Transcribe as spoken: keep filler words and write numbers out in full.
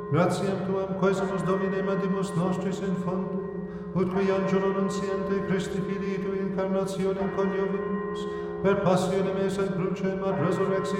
gratiam tuam quesumus Domine mandimus nostris in fondo, ut qui angelo nunciante Christi Filii tui incarnationem coniovimus, per passionem eis in crucem ad resurrectionem